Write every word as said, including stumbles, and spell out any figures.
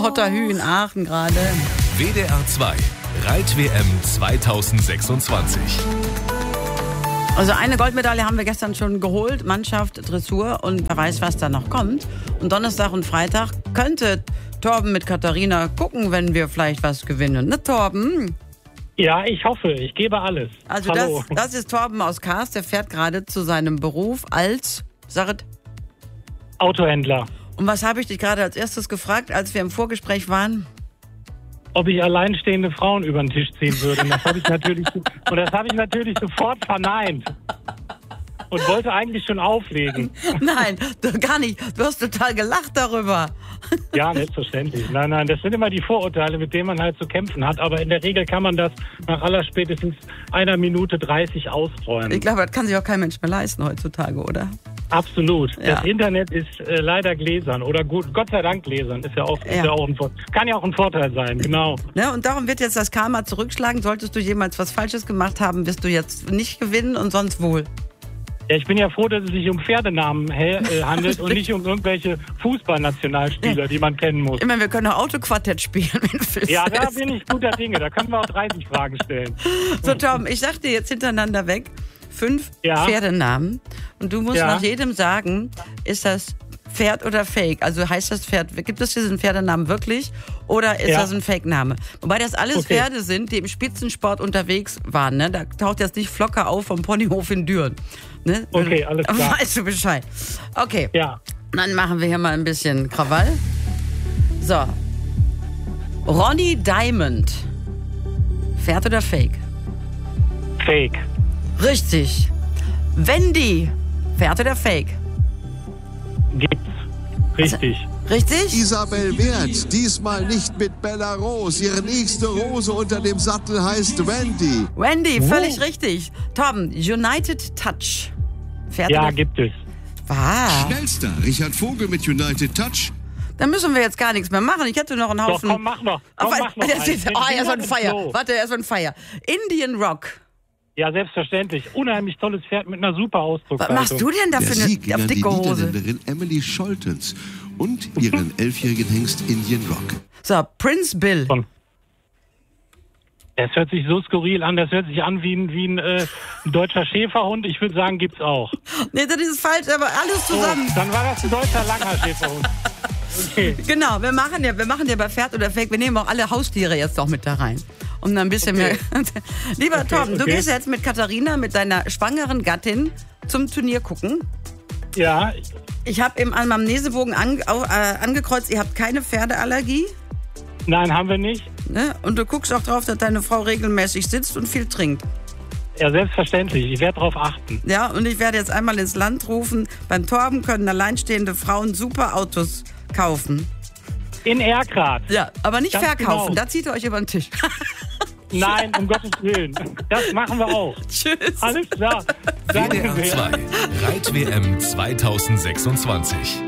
Hotterhü in Aachen gerade. W D R zwei Reit-W M zweitausendsechsundzwanzig. Also eine Goldmedaille haben wir gestern schon geholt, Mannschaft, Dressur, und wer weiß, was da noch kommt. Und Donnerstag und Freitag könnte Torben mit Katharina gucken, wenn wir vielleicht was gewinnen. Ne, Torben? Ja, ich hoffe. Ich gebe alles. Also Hallo. das, das ist Torben aus Kars, der fährt gerade zu seinem Beruf als, sag es, Autohändler. Und was habe ich dich gerade als erstes gefragt, als wir im Vorgespräch waren? Ob ich alleinstehende Frauen über den Tisch ziehen würde. Und das habe ich natürlich, und das habe ich natürlich sofort verneint. Und wollte eigentlich schon auflegen. Nein, du, gar nicht. Du hast total gelacht darüber. Ja, selbstverständlich. Nein, nein, das sind immer die Vorurteile, mit denen man halt zu kämpfen hat. Aber in der Regel kann man das nach allerspätestens einer Minute dreißig ausräumen. Ich glaube, das kann sich auch kein Mensch mehr leisten heutzutage, oder? Absolut. Ja. Das Internet ist äh, leider gläsern. Oder gut, Gott sei Dank gläsern. Ist ja auch, Ja. Ist ja auch ein Vor- kann ja auch ein Vorteil sein, genau. Ne, und darum wird jetzt das Karma zurückschlagen. Solltest du jemals was Falsches gemacht haben, wirst du jetzt nicht gewinnen und sonst wohl. Ja, ich bin ja froh, dass es sich um Pferdenamen hä- äh, handelt und nicht um irgendwelche Fußballnationalspieler, die man kennen muss. Ich meine, wir können auch Autoquartett spielen, wenn du willst. Ja, da bin ich guter Dinge. Da können wir auch dreißig Fragen stellen. So, Tom, ich sag dir jetzt hintereinander weg fünf Ja. Pferdenamen. Und du musst Ja. nach jedem sagen, ist das Pferd oder Fake? Also heißt das Pferd, gibt es diesen Pferdenamen wirklich oder ist Ja. das ein Fake-Name? Wobei das alles Okay. Pferde sind, die im Spitzensport unterwegs waren. Ne? Da taucht jetzt nicht Flocker auf vom Ponyhof in Düren. Ne? Okay, alles klar. Weißt du Bescheid. Okay, Ja, dann machen wir hier mal ein bisschen Krawall. So. Ronny Diamond. Pferd oder Fake? Fake. Richtig. Wendy. Pferd oder Fake? Gibt's. Richtig. Richtig? Isabel Wert, diesmal nicht mit Bella Rose. Ihre nächste Rose unter dem Sattel heißt Wendy. Wendy, völlig richtig. Tom, United Touch. Pferd Ja, oder gibt es. Ah, Schnellster Richard Vogel mit United Touch. da müssen wir jetzt gar nichts mehr machen. Ich hätte noch einen Doch, Haufen. komm, mach noch. Komm, Auf- mach noch Jetzt einen. ist- oh, er ist on Den fire. Flow. Warte, er ist on fire. Indian Rock. Ja, selbstverständlich. Unheimlich tolles Pferd mit einer super Was Ausdruckshaltung. machst du denn da Der für Sieg eine ging auf an die dicke Hose? Niederländerin Emily Scholtens und ihren elfjährigen Hengst Indian Rock. So, Prince Bill. Komm. Das hört sich so skurril an. Das hört sich an wie ein, wie ein, äh, ein deutscher Schäferhund. Ich würde sagen, gibt's auch. Nee, das ist falsch, aber alles So, zusammen. dann war das ein deutscher langer Schäferhund. Okay. Genau, wir machen ja, wir machen ja bei Pferd oder Fake, wir nehmen auch alle Haustiere jetzt noch mit da rein. Um dann ein bisschen Okay. mehr. Lieber Okay, Tom, du okay. gehst jetzt mit Katharina, mit deiner schwangeren Gattin, zum Turnier gucken. Ja, Ich habe im Anamnesebogen an, au- äh, angekreuzt, ihr habt keine Pferdeallergie. nein, haben wir nicht. Ne? Und du guckst auch drauf, dass deine Frau regelmäßig sitzt und viel trinkt. Ja, selbstverständlich. Ich werde darauf achten. Ja, und ich werde jetzt einmal ins Land rufen. Beim Torben können alleinstehende Frauen super Autos kaufen. In Erkrath. Ja, aber nicht Ganz verkaufen, genau. da zieht ihr euch über den Tisch. Nein, um Gottes Willen. Das machen wir auch. Tschüss. Alles klar. W D Danke R sehr. zwei Reit-W M zweitausendsechsundzwanzig.